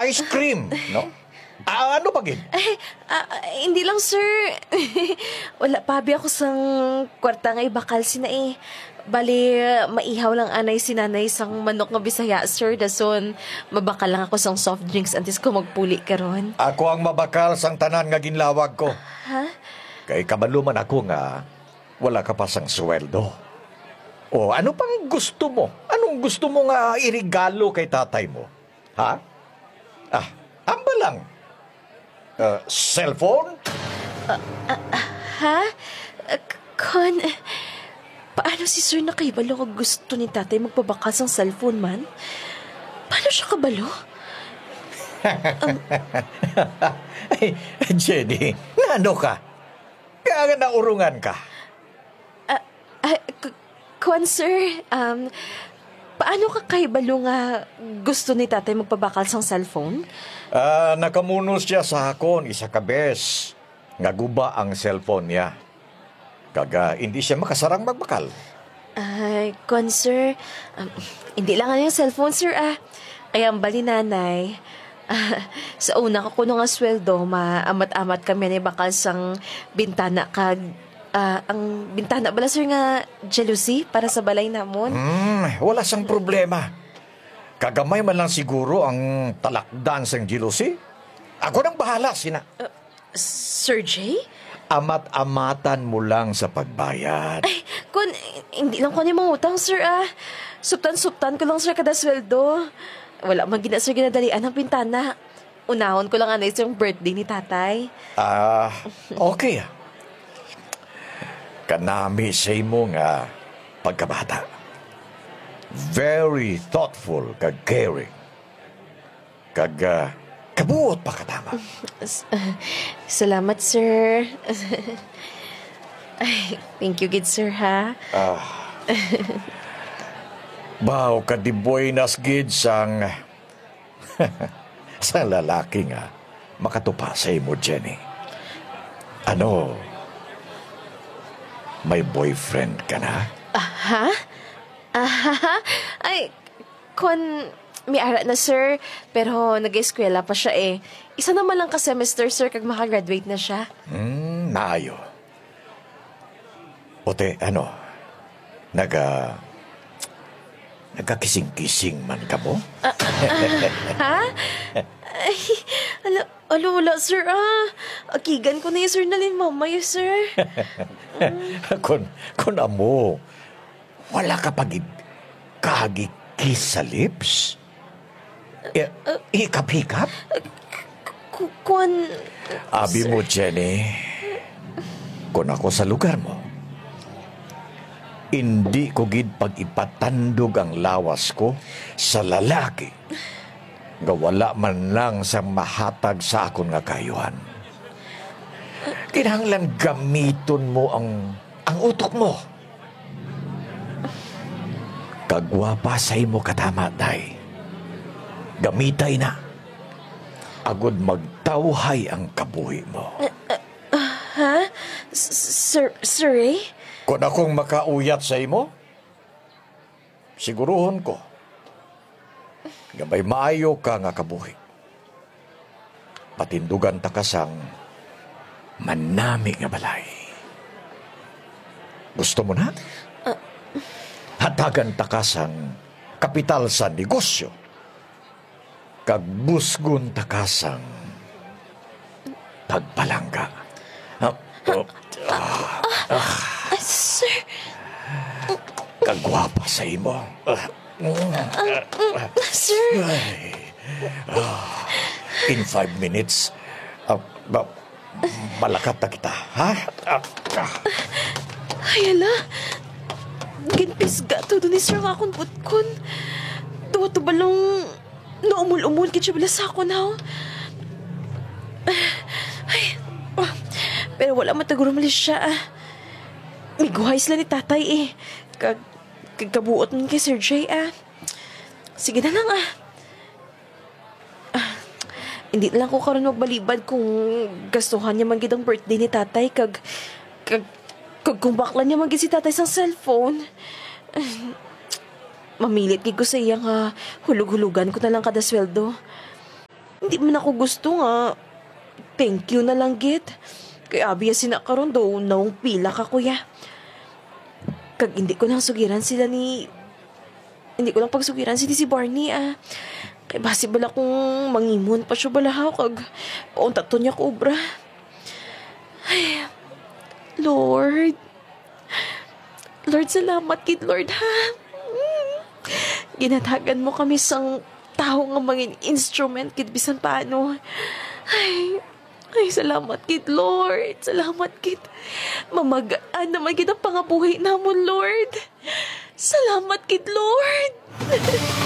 ice cream, no? Ano ba gid? Hindi lang, sir. Wala pa abi ako sang kwarta nga ibakal sina eh. Bali, maihaw lang anay sinanay sang manok nga Bisaya, sir. Dason, mabakal lang ako sang soft drinks antes ko magpuli karon. Ako ang mabakal sang tanan nga ginlawag ko. Ha? Kay kabaluman ako nga wala ka pa sang sweldo. O ano pang gusto mo? Anong gusto mo nga irigalo kay tatay mo? Ha? Amba lang. Cellphone? Ha? Kon, paano si sir nakaibalo kung gusto ni tatay magpabakal sang cellphone man? Paano siya kabalo? Ay, Jenny, ano ka? Kaya nga naurungan ka. Kon, sir, paano ka kaibalo nga gusto ni tatay magpabakal sang cellphone? Nakamunos siya sa hakon, isa ka bes. Nga guba ang cellphone niya. Kaga, hindi siya makasarang magbakal. Kon, sir, hindi lang ano yung cellphone, sir, Ay, ang bali nanay. Sa una ko kuno nga sweldo, maamat-amat kami ni bakal sang bintana kag ang bintana bala sir nga jealousy para sa balay namon. Wala siyang problema. Kagamay man lang siguro ang talakdan sang jealousy. Ako nang bahala, sina. Sir Jay? Amat-amatan mo lang sa pagbayad. Ay, kun, hindi lang ko ni mangutang, sir, Suptan-suptan ko lang, sir, kada sweldo. Wala man gina, sir, ginadalian ang pintana. Unahon ko lang anay yung birthday ni tatay. Okay. Kanami sa mo nga pagkabata. Very thoughtful kag caring. Kag kabuot pa katama. Salamat, sir. Ay, thank you, good sir, ha? Bao ka di buenas gid sang sang lalaki nga makatupa sa imo, Jenny. Ano? May boyfriend ka na? Ha? Ay, may ara na, sir. Pero nag-eskwela pa siya eh. Isa naman lang ka-semester, sir, kag makagraduate na siya. Naayo. Ote, nagkakising-kising man ka mo? Ha? Ay, wala, sir, Akigan ko na yung sir nalin mamaya, sir. Kun amo, wala ka pagid kagikis sa lips? Hikap-hikap? Abi mo, Jenny, kung ako sa lugar mo, hindi ko gid pag-ipatandog ang lawas ko sa lalaki nga wala man lang sa mahatag sa akon nga kayuhan. Kinahanglan gamiton mo ang utok mo. Kagwapa sa imo katama, day. Gamitay na. Agod magtawhay ang kabuhi mo. Ha? Sir Ray? Kung akong makauyat sa imo, siguruhon ko, gabay maayo ka nga kabuhi. Patindugan ta kasang manami nga balay. Gusto mo na? Hatagan ta kasang kapital sa negosyo. Kagbusgon ta kasang pagpalangga. Sir? Kagwapa sa imo. Sir? In 5 minutes, malakat na kita, ha? Ay, ala. Ginpisga to doon ni sir nga akong butkon. Tuwa-to ba lang naumul-umul kitsa bala sa ako na. Ay, pero wala mataguro mali siya, May guhay sila ni tatay, Kagkabuot nun kay Sir Jay, Sige na lang, Hindi na lang ko karon magbalibad kung gastuhan niya man gid ang birthday ni tatay, kag kung bakla niya man gid si tatay sa cellphone. Mamilit gid ko sa iya nga hulug-hulugan ko na lang kada sweldo. Hindi man ako gusto nga. Thank you na lang, git. Kay abiya sinakaroon daw naong pila ka, kuya. Kag hindi ko lang sugiran sila ni... Hindi ko lang pagsugiran sila si Barney, Kay basi bala kung mangimon pa siya balahaw kag paunta to niya kubra. Ay, Lord. Lord, salamat kid Lord, ha? Ginatagan mo kami sang tao nga mangin instrument kid bisan paano. Ay, salamat kid Lord. Salamat kid. Mamagaan naman kid ang pangabuhay namon, Lord. Salamat kid Lord.